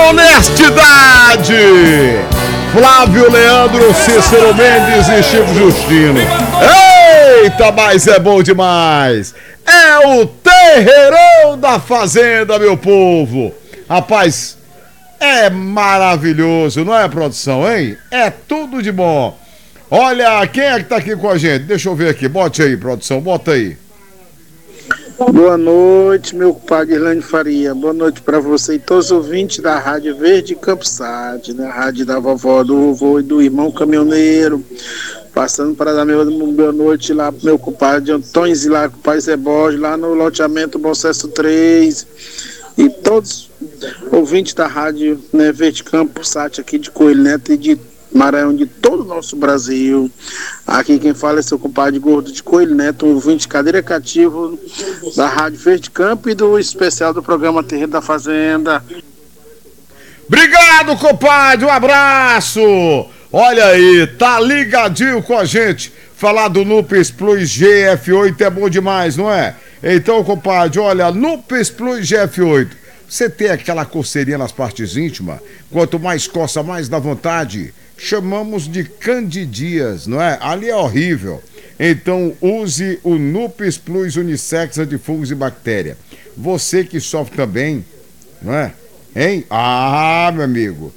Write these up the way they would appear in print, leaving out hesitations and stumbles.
honestidade. Flávio Leandro, Cícero Mendes e Chico Justino. Eita, mas é bom demais. É o terreirão da fazenda, meu povo. Rapaz, é maravilhoso, não é, produção, hein? É tudo de bom. Olha, quem é que tá aqui com a gente? Deixa eu ver aqui, bote aí, produção, bota aí. Boa noite, meu compadre Irlande Faria. Boa noite para você e todos os ouvintes da Rádio Verde Campsat, né? Rádio da vovó, do vovô e do irmão caminhoneiro. Passando para dar boa noite lá pro meu compadre Antônio Zilar, compadre Zé Borges, lá no loteamento Bom Sucesso 3. E todos os ouvintes da Rádio, né, Verde Campsat aqui de Coelho Neto e de Maranhão, de todo o nosso Brasil. Aqui quem fala é seu compadre Gordo de Coelho Neto, ouvinte cadeira cativo da Rádio Verde Campo e do especial do programa Terreiro da Fazenda. Obrigado, compadre, um abraço. Olha aí, tá ligadinho com a gente. Falar do Nupes Plus GF8 é bom demais, não é? Então, compadre, olha, Nupes Plus GF8. Você tem aquela coceirinha nas partes íntimas? Quanto mais coça, mais dá vontade. Chamamos de candidias, não é? Ali é horrível. Então use o Nupes Plus Unissex antifungos e bactéria. Você que sofre também, não é? Hein? Ah, meu amigo.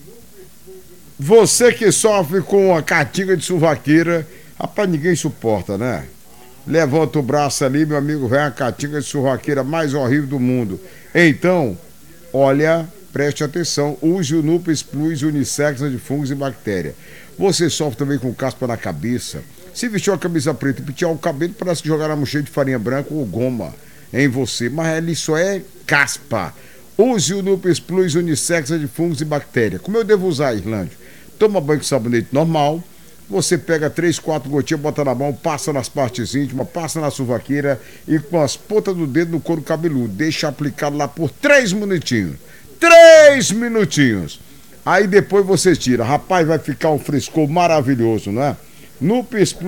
Você que sofre com a catinga de suvaqueira, rapaz, ninguém suporta, né? Levanta o braço ali, meu amigo, vem a catinga de suvaqueira mais horrível do mundo. Então, olha, preste atenção, use o Nupes Plus Unissex de fungos e bactéria. Você sofre também com caspa na cabeça. Se vestiu a camisa preta e pentear o cabelo, parece que jogaram uma cheia de farinha branca ou goma em você. Mas ali só é caspa. Use o Nupes Plus Unissex de fungos e bactéria. Como eu devo usar, Irlândia? Toma banho com sabonete normal. Você pega 3, 4 gotinhas, bota na mão, passa nas partes íntimas, passa na suvaqueira e com as pontas do dedo no couro cabeludo. Deixa aplicado lá por 3 minutinhos. 3 minutinhos. Aí depois você tira. Rapaz, vai ficar um frescor maravilhoso, não é? Nupes Plus